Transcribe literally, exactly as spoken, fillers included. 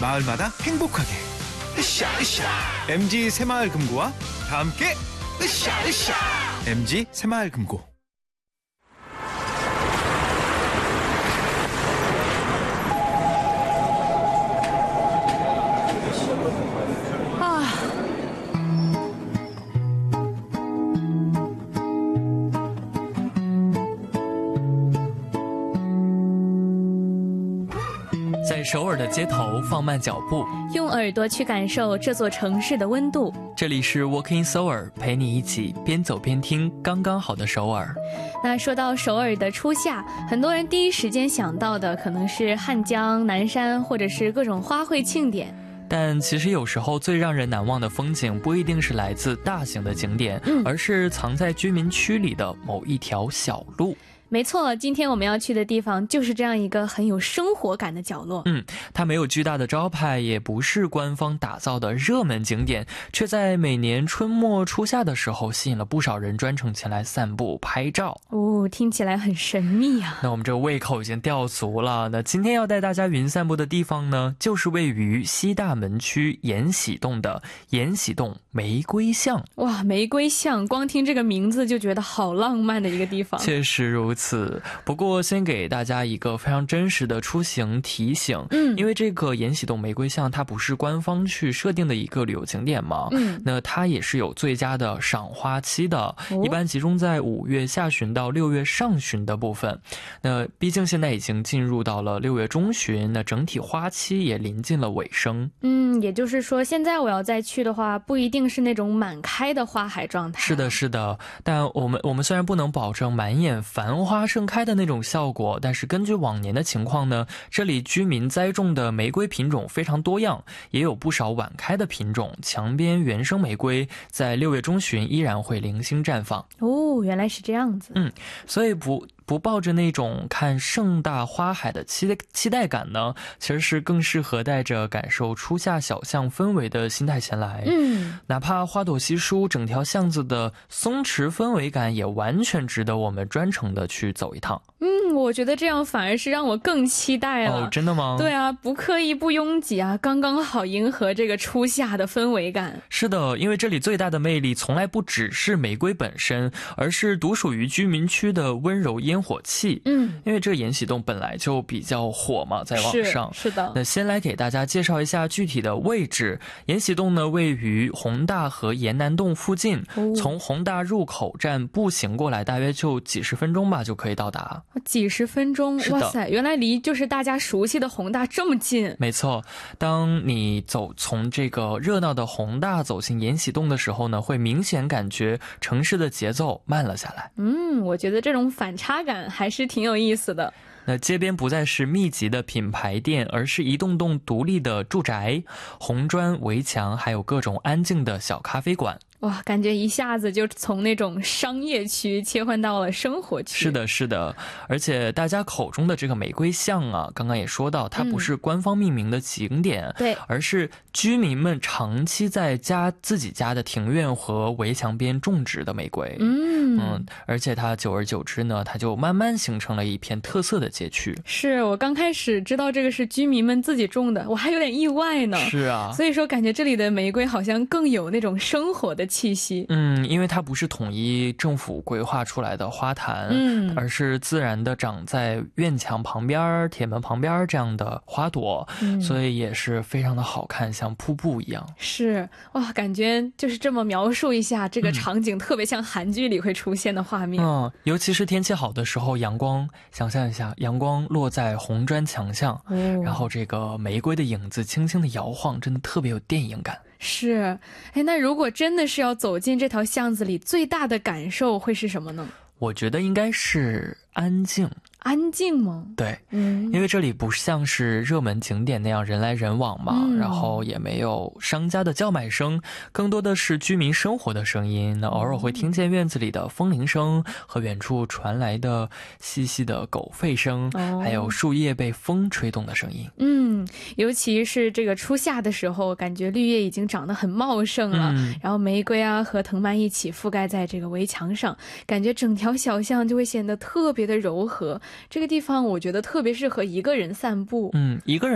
마을마다 행복하게 으쌰으쌰 엠지 새마을금고와 함께 으쌰으쌰 엠지 새마을금고. 아. 在首尔的街头放慢脚步， 用耳朵去感受这座城市的温度。 这里是 Walking Seoul， 陪你一起边走边听刚刚好的首尔。 那说到首尔的初夏，很多人第一时间想到的可能是汉江、南山，或者是各种花卉庆典。 但其实有时候最让人难忘的风景不一定是来自大型的景点， 嗯、 而是藏在居民区里的某一条小路。 没错，今天我们要去的地方就是这样一个很有生活感的角落。 嗯，它没有巨大的招牌，也不是官方打造的热门景点，却在每年春末初夏的时候吸引了不少人专程前来散步拍照。 哦，听起来很神秘啊。 那我们这个胃口已经吊足了。那今天要带大家云散步的地方呢，就是位于西大门区延禧洞的延禧洞玫瑰巷。 哇，玫瑰巷，光听这个名字就觉得好浪漫的一个地方。 确实如此。不过先给大家一个非常真实的出行提醒，嗯，因为这个延禧洞玫瑰巷它不是官方去设定的一个旅游景点嘛，嗯，那它也是有最佳的赏花期的，哦、一般集中在五月下旬到六月上旬的部分。那毕竟现在已经进入到了六月中旬，那整体花期也临近了尾声。 嗯，也就是说现在我要再去的话，不一定是那种满开的花海状态。 是的是的，但我们我们虽然不能保证满眼繁花盛开的那种效果，但是根据往年的情况呢，这里居民栽种的玫瑰品种非常多样，也有不少晚开的品种。墙边原生玫瑰在六月中旬依然会零星绽放。 哦，原来是这样子。 嗯，所以不不抱着那种看盛大花海的期期待感呢，其实是更适合带着感受初夏小巷氛围的心态前来。嗯，哪怕花朵稀疏，整条巷子的松弛氛围感也完全值得我们专程的去走一趟。 嗯，我觉得这样反而是让我更期待了。 哦，真的吗？ 对啊，不刻意不拥挤啊，刚刚好迎合这个初夏的氛围感。 是的，因为这里最大的魅力从来不只是玫瑰本身，而是独属于居民区的温柔烟火气。嗯，因为这个延禧洞本来就比较火嘛，在网上。 是, 是的。 那先来给大家介绍一下具体的位置。延禧洞呢位于弘大和延南洞附近，哦、从弘大入口站步行过来大约就几十分钟吧就可以到达。 几十分钟，哇塞，原来离就是大家熟悉的弘大这么近。 没错，当你走从这个热闹的弘大走进延禧洞的时候呢，会明显感觉城市的节奏慢了下来。 嗯，我觉得这种反差感还是挺有意思的。 那街边不再是密集的品牌店，而是一栋栋独立的住宅，红砖围墙，还有各种安静的小咖啡馆。 哇，感觉一下子就从那种商业区切换到了生活区。 是的是的，而且大家口中的这个玫瑰巷啊，刚刚也说到它不是官方命名的景点、嗯、对，而是居民们长期在家自己家的庭院和围墙边种植的玫瑰。嗯嗯，而且它久而久之呢，它就慢慢形成了一片特色的街区。 是，我刚开始知道这个是居民们自己种的，我还有点意外呢。 是啊， 所以说感觉这里的玫瑰好像更有那种生活的气息。 嗯，因为它不是统一政府规划出来的花坛，嗯，而是自然的长在院墙旁边、铁门旁边这样的花朵、嗯、所以也是非常的好看，像瀑布一样。 是，哇，感觉就是这么描述一下这个场景、嗯、特别像韩剧里会出现的画面。 嗯，尤其是天气好的时候，阳光，想象一下，阳光落在红砖墙上、哦、然后这个玫瑰的影子轻轻的摇晃，真的特别有电影感。 是，哎，那如果真的是要走进这条巷子里，最大的感受会是什么呢？ 我觉得应该是安静。 安静吗？ 对，嗯，因为这里不像是热门景点那样人来人往嘛、嗯、然后也没有商家的叫卖声，更多的是居民生活的声音。那偶尔会听见院子里的风铃声和远处传来的细细的狗吠声、哦、还有树叶被风吹动的声音。 嗯，尤其是这个初夏的时候，感觉绿叶已经长得很茂盛了、嗯、然后玫瑰啊和藤蔓一起覆盖在这个围墙上，感觉整条小巷就会显得特别的柔和。这个地方我觉得特别适合一个人散步。 嗯，一个人